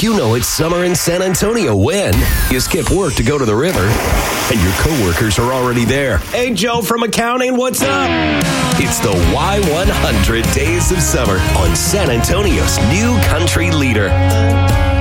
You know it's summer in San Antonio when you skip work to go to the river and your coworkers are already there. Hey, Joe from accounting, what's up? It's the Y100 Days of Summer on San Antonio's new country leader.